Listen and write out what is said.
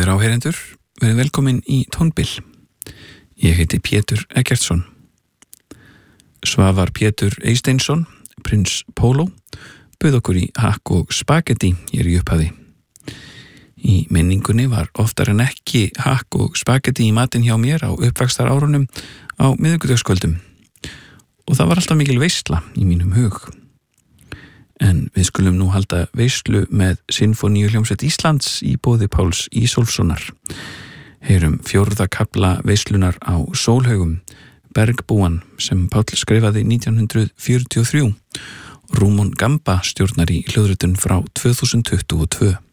Kæru áheyrendur, verið velkomin í Tónbil. Ég heiti Pétur Eggertsson. Svavar Pétur Eysteinsson, prins Póló, bauð okkur í hakk og spagetti hér í upphafi. Í minningunni var oftar en ekki hakk og spagetti í matinn hjá mér á uppvaxtarárunum á miðvikudagskvöldum. Og það var alltaf mikil veisla í mínum hug. En við skulum nú halda veislu með Sinfóníuhljómsveit Íslands í boði Páls Ísólfssonar. Heyrum 4. kafla veislunar á Sólhaugum, Bergbúan, sem Páll skrifaði 1943. Rúmon Gamba stjórnar í hljóðritun frá 2022.